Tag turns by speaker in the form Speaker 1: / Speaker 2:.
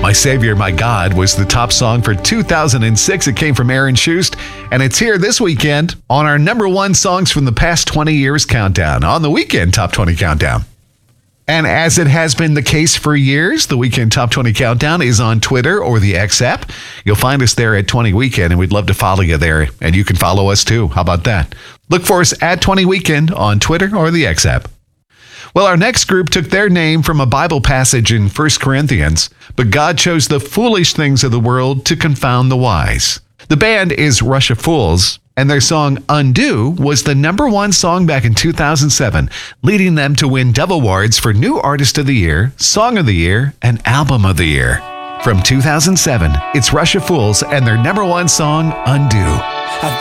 Speaker 1: My Savior, My God was the top song for 2006. It came from Aaron Shust, and it's here this weekend on our number one songs from the past 20 years countdown, on the Weekend Top 20 Countdown. And as it has been the case for years, the Weekend Top 20 Countdown is on Twitter or the X app. You'll find us there at 20 Weekend, and we'd love to follow you there. And you can follow us too. How about that? Look for us at 20 Weekend on Twitter or the X app. Well, our next group took their name from a Bible passage in 1 Corinthians, but God chose the foolish things of the world to confound the wise. The band is Russia Fools, and their song Undo was the number one song back in 2007, leading them to win Dove Awards for New Artist of the Year, Song of the Year, and Album of the Year. From 2007, it's Russia Fools and their number one song, Undo.
Speaker 2: I